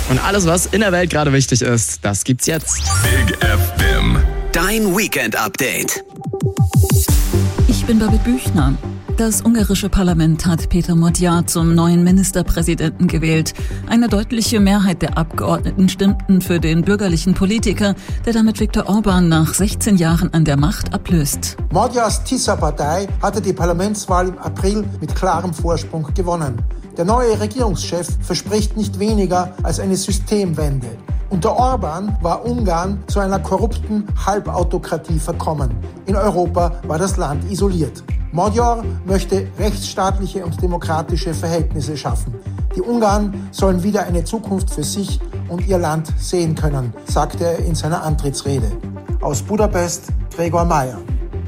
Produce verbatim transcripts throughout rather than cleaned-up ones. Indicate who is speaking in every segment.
Speaker 1: Und alles, was in der Welt gerade wichtig ist, das gibt's jetzt.
Speaker 2: Big F M.
Speaker 3: Dein Weekend-Update.
Speaker 4: Ich bin Babette Büchner. Das ungarische Parlament hat Péter Magyar zum neuen Ministerpräsidenten gewählt. Eine deutliche Mehrheit der Abgeordneten stimmten für den bürgerlichen Politiker, der damit Viktor Orbán nach sechzehn Jahren an der Macht ablöst.
Speaker 5: Magyars Tisza-Partei hatte die Parlamentswahl im April mit klarem Vorsprung gewonnen. Der neue Regierungschef verspricht nicht weniger als eine Systemwende. Unter Orbán war Ungarn zu einer korrupten Halbautokratie verkommen. In Europa war das Land isoliert. Magyar möchte rechtsstaatliche und demokratische Verhältnisse schaffen. Die Ungarn sollen wieder eine Zukunft für sich und ihr Land sehen können, sagte er in seiner Antrittsrede. Aus Budapest, Gregor Mayer.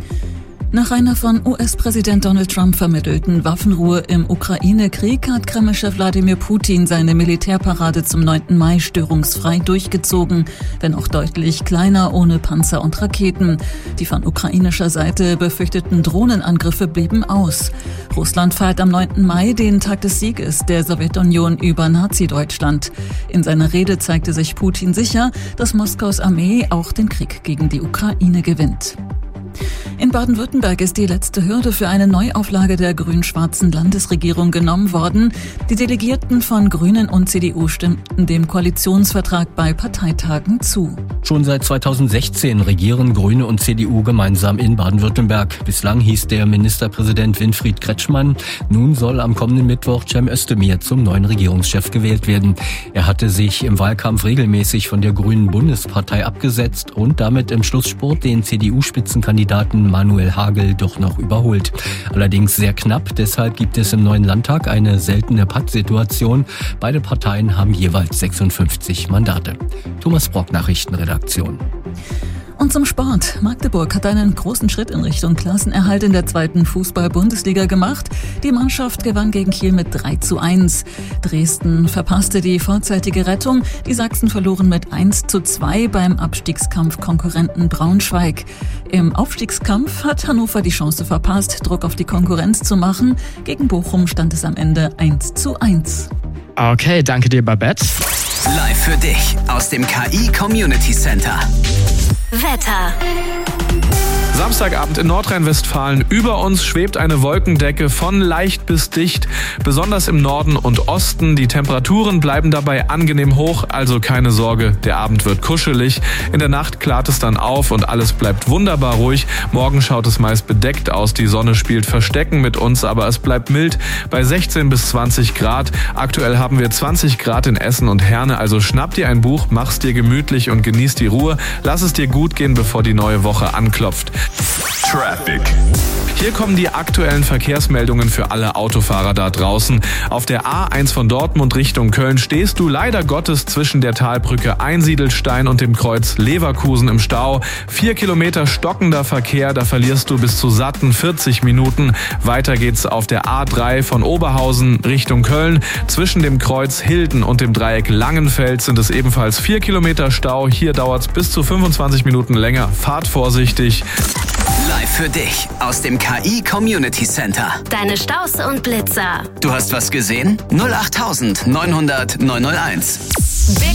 Speaker 4: Nach einer von U S-Präsident Donald Trump vermittelten Waffenruhe im Ukraine-Krieg hat Kreml-Chef Wladimir Putin seine Militärparade zum neunten Mai störungsfrei durchgezogen, wenn auch deutlich kleiner, ohne Panzer und Raketen. Die von ukrainischer Seite befürchteten Drohnenangriffe blieben aus. Russland feiert am neunten Mai den Tag des Sieges der Sowjetunion über Nazi-Deutschland. In seiner Rede zeigte sich Putin sicher, dass Moskaus Armee auch den Krieg gegen die Ukraine gewinnt. In Baden-Württemberg ist die letzte Hürde für eine Neuauflage der grün-schwarzen Landesregierung genommen worden. Die Delegierten von Grünen und C D U stimmten dem Koalitionsvertrag bei Parteitagen zu.
Speaker 6: Schon seit zweitausendsechzehn regieren Grüne und C D U gemeinsam in Baden-Württemberg. Bislang hieß der Ministerpräsident Winfried Kretschmann. Nun soll am kommenden Mittwoch Cem Özdemir zum neuen Regierungschef gewählt werden. Er hatte sich im Wahlkampf regelmäßig von der Grünen Bundespartei abgesetzt und damit im Schlussspurt den C D U-Spitzenkandidaten Manuel Hagel doch noch überholt. Allerdings sehr knapp, deshalb gibt es im neuen Landtag eine seltene Pattsituation. Beide Parteien haben jeweils sechsundfünfzig Mandate. Thomas Brock, Nachrichtenredaktion.
Speaker 4: Und zum Sport. Magdeburg hat einen großen Schritt in Richtung Klassenerhalt in der zweiten Fußball-Bundesliga gemacht. Die Mannschaft gewann gegen Kiel mit drei zu eins. Dresden verpasste die vorzeitige Rettung. Die Sachsen verloren mit eins zu zwei beim Abstiegskampf-Konkurrenten Braunschweig. Im Aufstiegskampf hat Hannover die Chance verpasst, Druck auf die Konkurrenz zu machen. Gegen Bochum stand es am Ende eins zu eins.
Speaker 1: Okay, danke dir, Babette.
Speaker 3: Live für dich aus dem K I Community Center.
Speaker 7: Wetter.
Speaker 8: Samstagabend in Nordrhein-Westfalen. Über uns schwebt eine Wolkendecke von leicht bis dicht, besonders im Norden und Osten. Die Temperaturen bleiben dabei angenehm hoch, also keine Sorge, der Abend wird kuschelig. In der Nacht klart es dann auf und alles bleibt wunderbar ruhig. Morgen schaut es meist bedeckt aus, die Sonne spielt Verstecken mit uns, aber es bleibt mild bei sechzehn bis zwanzig Grad. Aktuell haben wir zwanzig Grad in Essen und Herne, also schnapp dir ein Buch, mach's dir gemütlich und genieß die Ruhe. Lass es dir gut gehen, bevor die neue Woche anklopft.
Speaker 2: Traffic.
Speaker 8: Hier kommen die aktuellen Verkehrsmeldungen für alle Autofahrer da draußen. Auf der A eins von Dortmund Richtung Köln stehst du leider Gottes zwischen der Talbrücke Einsiedelstein und dem Kreuz Leverkusen im Stau. Vier Kilometer stockender Verkehr, da verlierst du bis zu satten vierzig Minuten. Weiter geht's auf der A drei von Oberhausen Richtung Köln. Zwischen dem Kreuz Hilden und dem Dreieck Langenfeld sind es ebenfalls vier Kilometer Stau. Hier dauert's bis zu fünfundzwanzig Minuten länger. Fahrt vorsichtig.
Speaker 3: Live für dich aus dem K I Community Center.
Speaker 7: Deine Staus und Blitzer.
Speaker 3: Du hast was gesehen? null acht neun null null neun null eins.